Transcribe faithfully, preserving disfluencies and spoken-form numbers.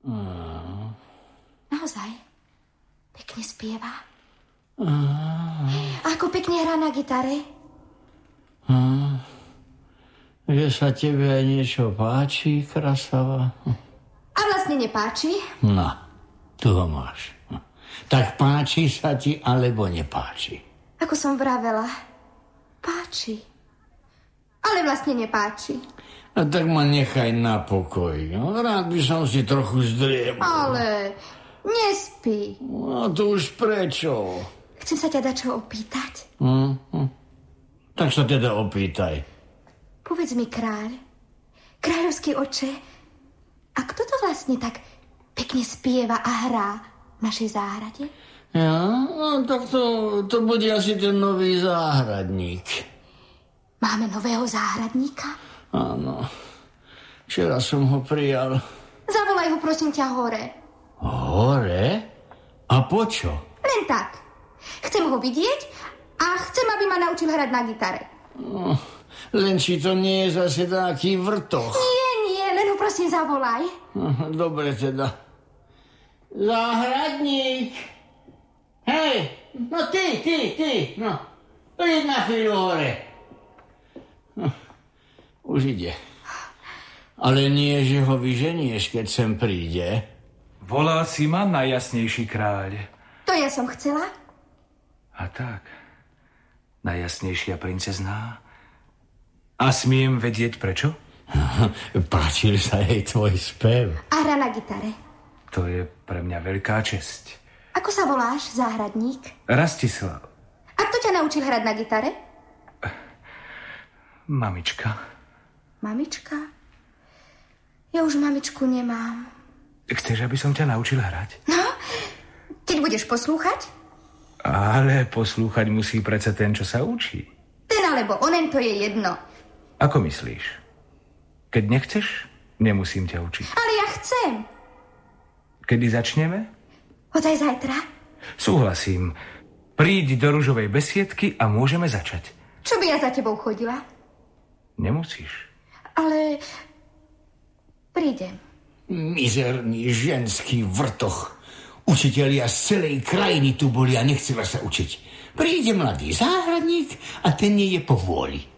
Mm. Naozaj? Pekne spieva. Mm. Ako pekne hrá na gitare. Mm. Že sa tebe aj niečo páči, krasava? A vlastne nepáči? No, tu ho máš. Tak páči sa ti, alebo nepáči? Ako som vravela, páči. Ale vlastne nepáči. A tak ma nechaj na pokoj. No, rád by som si trochu zdriebol. Ale nespí. No to už prečo? Chcem sa ťa dačo opýtať. Hm, hm. Tak sa teda opýtaj. Povedz mi, kráľ, kráľovský oče, a kto to vlastne tak pekne spieva a hrá v našej záhrade? Ja, no tak to, to bude asi ten nový záhradník. Máme nového záhradníka? Áno, včera som ho prijal. Zavolaj ho, prosím ťa, hore. Hore? A po čo? Len tak. Chcem ho vidieť a chcem, aby ma naučil hrať na gitare. No, len či to nie je zase taký vrtoch. Nie, nie, len ho prosím zavolaj. Dobre teda. Záhradník! Hej, no ty, ty, ty, no. Príď na chvíľu hore. No, už ide. Ale nie, že ho vyženieš, keď sem príde. Volal si ma, najjasnejší kráľ. To ja som chcela. A tak, najjasnejšia princezná. A smiem vedieť prečo? Páčil sa jej tvoj spev. A hra na gitare. To je pre mňa veľká česť. Ako sa voláš, záhradník? Rastislav. A kto ťa naučil hrať na gitare? Mamička. Mamička? Ja už mamičku nemám. Chceš, aby som ťa naučil hrať? No, keď budeš poslúchať? Ale poslúchať musí predsa ten, čo sa učí. Ten alebo onen, to je jedno. Ako myslíš? Keď nechceš, nemusím ťa učiť. Ale ja chcem. Kedy začneme? Ozaj zajtra? Súhlasím. Príď do ružovej besiedky a môžeme začať. Čo by ja za tebou chodila? Nemusíš. Ale prídem. Mizerný ženský vrtoch. Učitelia z celej krajiny tu boli a nechcela sa učiť. Príde mladý záhradník a ten nie je po vôli.